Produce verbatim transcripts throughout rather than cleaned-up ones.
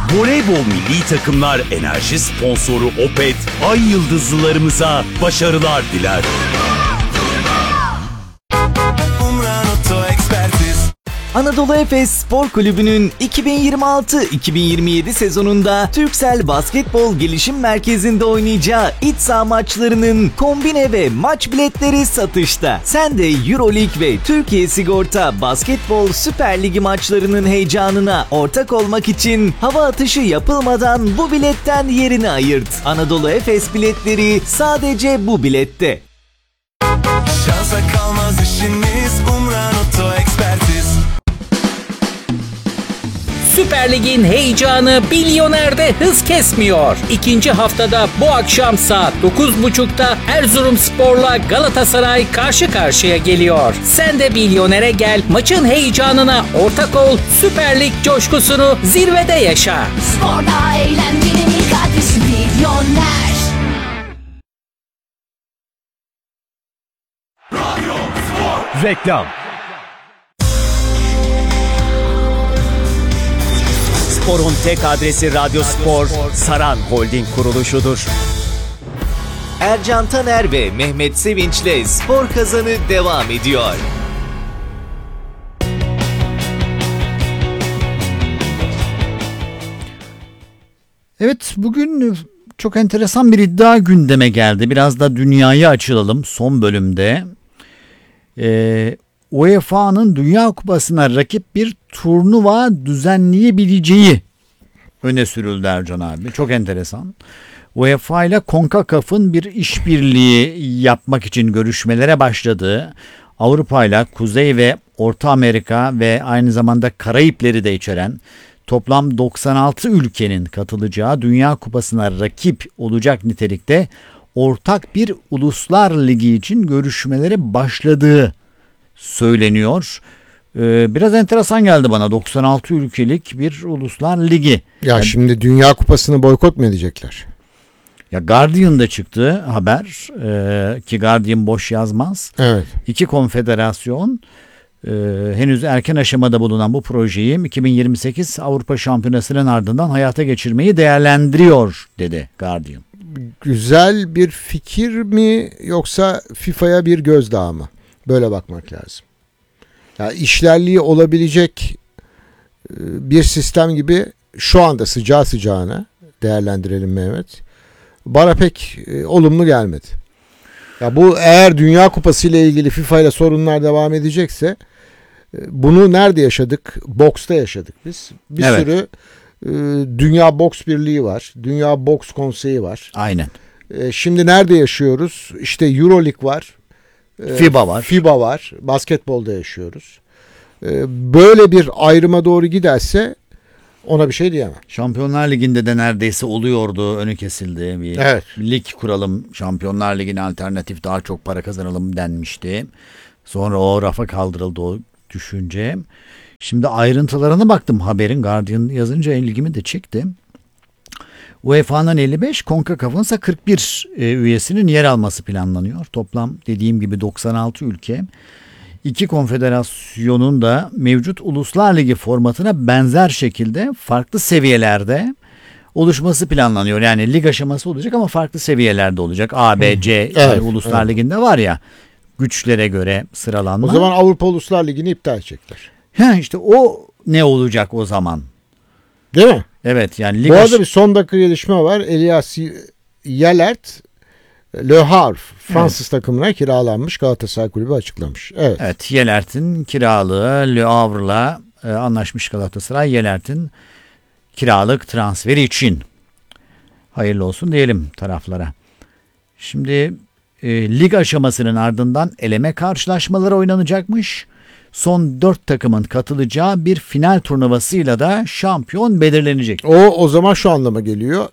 Voleybol milli takımlar enerji sponsoru Opet, ay yıldızlılarımıza başarılar diler. Anadolu Efes Spor Kulübü'nün iki bin yirmi altı iki bin yirmi yedi sezonunda Turkcell Basketbol Gelişim Merkezi'nde oynayacağı iç saha maçlarının kombine ve maç biletleri satışta. Sen de Euroleague ve Türkiye Sigorta Basketbol Süper Ligi maçlarının heyecanına ortak olmak için hava atışı yapılmadan bu biletten yerini ayırt. Anadolu Efes biletleri sadece bu bilette. Şansa kalmaz işiniz, Umran Oto Ekspertiz. Süper Lig'in heyecanı Bilyoner'de hız kesmiyor. İkinci haftada bu akşam saat dokuz buçukta Erzurumspor'la Galatasaray karşı karşıya geliyor. Sen de Bilyoner'e gel, maçın heyecanına ortak ol, Süper Lig coşkusunu zirvede yaşa. Sporda eğlencenin ilk adresi Bilyoner. Reklam. Spor'un tek adresi Radyo Spor, Saran Holding kuruluşudur. Ercan Taner ve Mehmet Sevinç'le Spor Kazanı devam ediyor. Evet, bugün çok enteresan bir iddia gündeme geldi. Biraz da dünyayı açılalım son bölümde. Ee, U E F A'nın Dünya Kupası'na rakip bir turnuva düzenleyebileceği öne sürüldü Ercan abi. Çok enteresan. U E F A ile CONCACAF'ın bir işbirliği yapmak için görüşmelere başladığı, Avrupa ile Kuzey ve Orta Amerika ve aynı zamanda Karayipleri de içeren toplam doksan altı ülkenin katılacağı Dünya Kupası'na rakip olacak nitelikte ortak bir Uluslar Ligi için görüşmelere başladığı söyleniyor. Ee, biraz enteresan geldi bana, doksan altı ülkelik bir Uluslar Ligi. Ya yani, şimdi Dünya Kupası'nı boykot mu edecekler? Ya Guardian'da çıktı haber ee, ki Guardian boş yazmaz. Evet. İki konfederasyon e, henüz erken aşamada bulunan bu projeyi iki bin yirmi sekiz Avrupa Şampiyonası'nın ardından hayata geçirmeyi değerlendiriyor dedi Guardian. Güzel bir fikir mi yoksa FIFA'ya bir gözdağı mı? Böyle bakmak lazım. Ya işlerliği olabilecek bir sistem gibi şu anda sıcağı sıcağına değerlendirelim Mehmet. Bana pek e, olumlu gelmedi. Ya bu eğer Dünya Kupası ile ilgili FIFA ile sorunlar devam edecekse e, bunu nerede yaşadık? Boksta yaşadık biz. Bir evet. sürü e, Dünya Boks Birliği var. Dünya Boks Konseyi var. Aynen. E, şimdi nerede yaşıyoruz? İşte Euroleague var. E, FIBA var. FIBA var. Basketbolda yaşıyoruz. E, böyle bir ayrıma doğru giderse ona bir şey diyemem. Şampiyonlar Ligi'nde de neredeyse oluyordu, önü kesildi. Bir evet. lig kuralım, Şampiyonlar Ligi'ne alternatif daha çok para kazanalım denmişti. Sonra o rafa kaldırıldı o düşünce. Şimdi ayrıntılarına baktım haberin, Guardian yazınca ilgimi de çekti. U E F A'nın elli beş, CONCACAF'ın ise kırk bir e, üyesinin yer alması planlanıyor. Toplam dediğim gibi doksan altı ülke. İki konfederasyonun da mevcut Uluslar Ligi formatına benzer şekilde farklı seviyelerde oluşması planlanıyor. Yani lig aşaması olacak ama farklı seviyelerde olacak. A, B, C evet, yani Uluslar evet. Ligi'nde var ya, güçlere göre sıralanma. O zaman Avrupa Uluslar Ligi'ni iptal edecekler. Ha işte o ne olacak o zaman? Değil mi? Evet yani lig Bu arada aş- bir son dakika gelişme var. Elias Yelert Le Havre Fransız evet. takımına kiralanmış, Galatasaray Kulübü açıklamış. Evet. Evet, Yelert'in kiralığı Le Havre'la e, anlaşmış Galatasaray, Yelert'in kiralık transferi için. Hayırlı olsun diyelim taraflara. Şimdi e, lig aşamasının ardından eleme karşılaşmaları oynanacakmış. Son dört takımın katılacağı bir final turnuvasıyla da şampiyon belirlenecek. O o zaman şu anlama geliyor.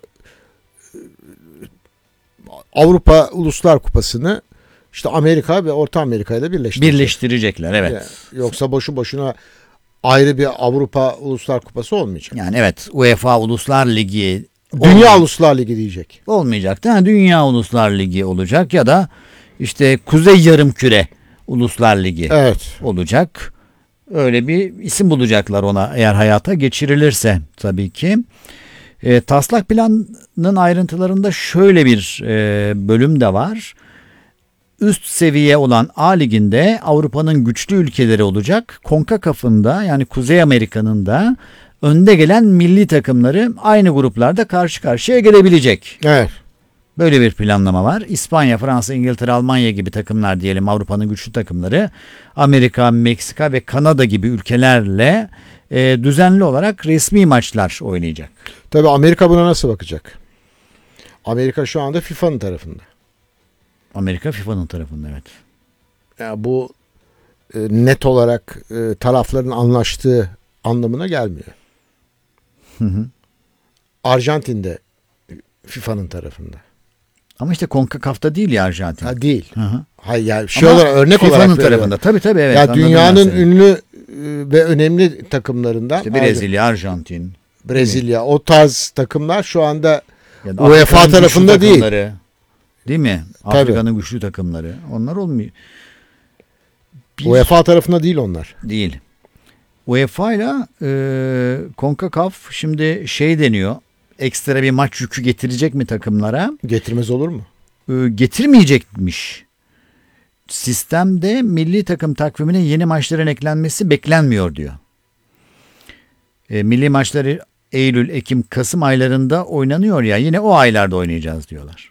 Avrupa Uluslar Kupası'nı işte Amerika ve Orta Amerika ile birleştirecek. Birleştirecekler evet. Yani, yoksa boşu boşuna ayrı bir Avrupa Uluslar Kupası olmayacak. Yani evet, U E F A Uluslar Ligi Dünya olmayacak. Uluslar Ligi diyecek. Olmayacak. Yani Dünya Uluslar Ligi olacak ya da işte Kuzey Yarımküre Uluslar Ligi evet. olacak. Öyle bir isim bulacaklar ona eğer hayata geçirilirse tabii ki. E, taslak planın ayrıntılarında şöyle bir e, bölüm de var. Üst seviye olan A Ligi'nde Avrupa'nın güçlü ülkeleri olacak. CONCACAF'ın da yani Kuzey Amerika'nın da önde gelen milli takımları aynı gruplarda karşı karşıya gelebilecek. Evet. Böyle bir planlama var. İspanya, Fransa, İngiltere, Almanya gibi takımlar diyelim Avrupa'nın güçlü takımları Amerika, Meksika ve Kanada gibi ülkelerle e, düzenli olarak resmi maçlar oynayacak. Tabii Amerika buna nasıl bakacak? Amerika şu anda FIFA'nın tarafında. Amerika FIFA'nın tarafında, evet. Yani bu e, net olarak e, tarafların anlaştığı anlamına gelmiyor. Hı hı. Arjantin de FIFA'nın tarafında. Ama işte CONCACAF'ta değil ya Arjantin. Ha, değil. Hı hı. Hayır yani şey Ama olarak örnek FIFA'nın olarak tarafında. veriyorum. Tabii tabii evet. Ya anladım ben dünyanın seni. ünlü e, ve önemli takımlarından İşte Brezilya, Arjantin. Brezilya o tarz takımlar şu anda Yani UEFA Afrika'nın güçlü tarafında değil. takımları, değil mi? Tabii. Afrika'nın güçlü takımları. Onlar olmuyor. Bir- UEFA tarafında değil onlar. Değil. UEFA ile e, CONCACAF şimdi şey deniyor. Ekstra bir maç yükü getirecek mi takımlara? Getirmez olur mu? E, getirmeyecekmiş. Sistemde milli takım takvimine yeni maçların eklenmesi beklenmiyor diyor. E, milli maçları Eylül, Ekim, Kasım aylarında oynanıyor ya, yine o aylarda oynayacağız diyorlar.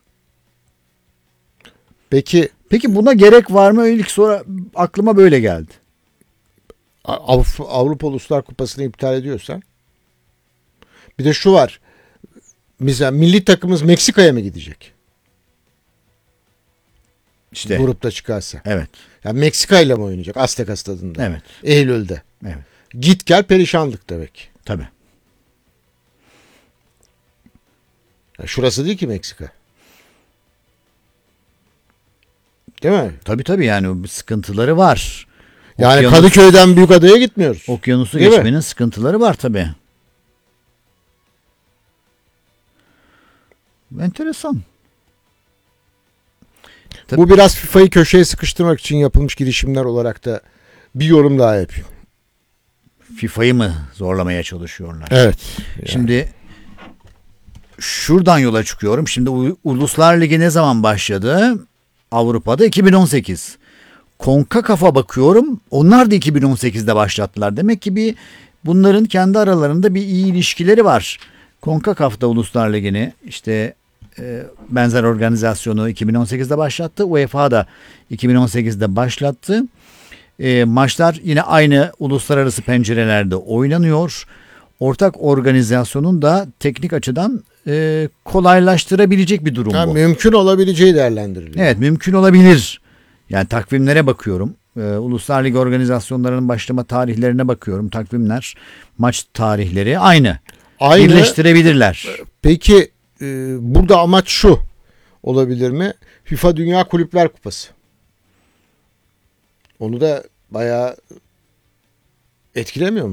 Peki Peki buna gerek var mı? İlk sonra aklıma böyle geldi. Avrupa, Avrupa Uluslar Kupası'nı iptal ediyorsan bir de şu var. Mesela milli takımımız Meksika'ya mı gidecek? İşte. Grupta çıkarsa. Evet. Yani Meksika ile mi oynayacak? Azteca stadında. Evet. Eylül'de. Evet. Git gel perişanlık demek. Tabii. Ya şurası değil ki Meksika. Değil mi? Tabii tabii yani sıkıntıları var. Yani Okyanus- Kadıköy'den Büyükada'ya gitmiyoruz. Okyanusu Değil mi? geçmenin sıkıntıları var tabii. Enteresan. Tabii. Bu biraz FIFA'yı köşeye sıkıştırmak için yapılmış girişimler olarak da bir yorum daha yapayım. FIFA'yı mı zorlamaya çalışıyorlar? Evet. Şimdi şuradan yola çıkıyorum. Şimdi U- Uluslar Ligi ne zaman başladı? Avrupa'da iki bin on sekiz. CONCACAF'a bakıyorum. Onlar da iki bin on sekizde başlattılar. Demek ki bir bunların kendi aralarında bir iyi ilişkileri var. CONCACAF'da Uluslar Ligi'ni işte e, benzer organizasyonu iki bin on sekizde başlattı. UEFA da iki bin on sekizde başlattı. E, maçlar yine aynı uluslararası pencerelerde oynanıyor. Ortak organizasyonun da teknik açıdan e, kolaylaştırabilecek bir durum Ha, bu. mümkün olabileceği değerlendiriliyor. Evet, mümkün olabilir. Yani takvimlere bakıyorum. Ee, Uluslar Ligi organizasyonlarının başlama tarihlerine bakıyorum. Takvimler, maç tarihleri aynı. Aynı. Birleştirebilirler. Peki e, burada amaç şu olabilir mi? FIFA Dünya Kulüpler Kupası. Onu da bayağı etkilemiyor mu?